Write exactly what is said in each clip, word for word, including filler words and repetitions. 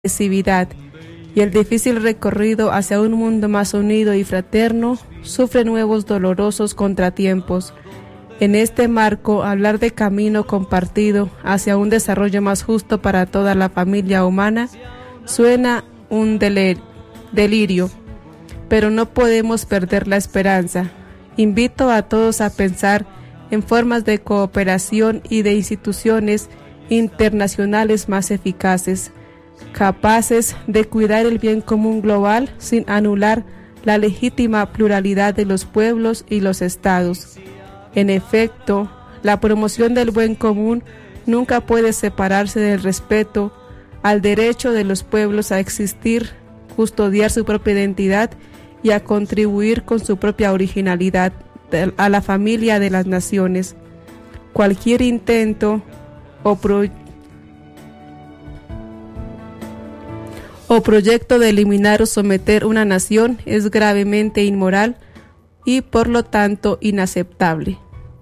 agresividad y el difícil recorrido hacia un mundo más unido y fraterno sufre nuevos dolorosos contratiempos. En este marco, hablar de camino compartido hacia un desarrollo más justo para toda la familia humana suena un delir- delirio, pero no podemos perder la esperanza. Invito a todos a pensar en formas de cooperación y de instituciones internacionales más eficaces, capaces de cuidar el bien común global sin anular la legítima pluralidad de los pueblos y los estados. En efecto, la promoción del buen común nunca puede separarse del respeto al derecho de los pueblos a existir, custodiar su propia identidad y a contribuir con su propia originalidad a la familia de las naciones. Cualquier intento o, pro, o proyecto de eliminar o someter una nación es gravemente inmoral y por lo tanto inaceptable.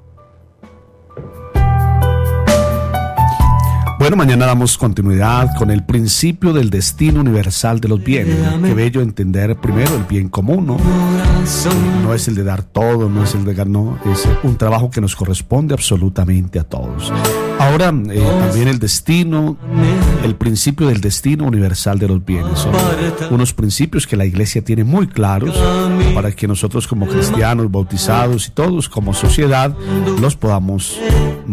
Bueno, mañana damos continuidad con el principio del destino universal de los bienes. Qué bello entender primero el bien común, ¿no? No es el de dar todo, no es el de ganar, no, es un trabajo que nos corresponde absolutamente a todos. Ahora, eh, también el destino, el principio del destino universal de los bienes. Son unos principios que la Iglesia tiene muy claros para que nosotros como cristianos, bautizados y todos como sociedad los podamos